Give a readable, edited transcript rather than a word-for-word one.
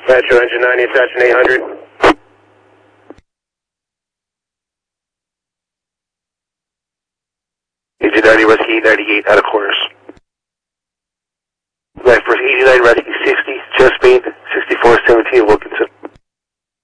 Metro Engine 90, attaching 800. EG90 Whiskey 98 out of course. Right, first EG90 Rescue.